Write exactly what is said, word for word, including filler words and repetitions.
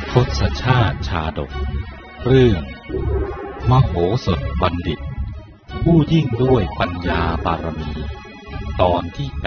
ทศชาติชาดกเรื่องมโหสถบัณฑิตผู้ยิ่งด้วยปัญญาบารมีตอนที่แป